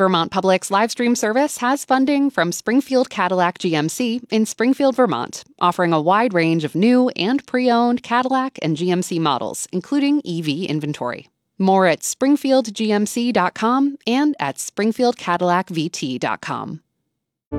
Vermont Public's live stream service has funding from Springfield Cadillac GMC in Springfield, Vermont, offering a wide range of new and pre-owned Cadillac and GMC models, including EV inventory. More at springfieldgmc.com and at springfieldcadillacvt.com.